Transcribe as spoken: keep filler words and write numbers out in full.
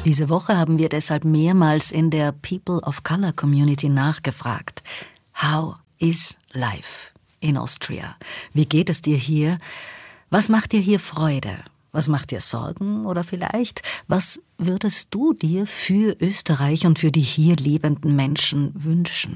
Diese Woche haben wir deshalb mehrmals in der People of Color Community nachgefragt. How is life in Austria? Wie geht es dir hier? Was macht dir hier Freude? Was macht dir Sorgen? Oder vielleicht, was würdest du dir für Österreich und für die hier lebenden Menschen wünschen?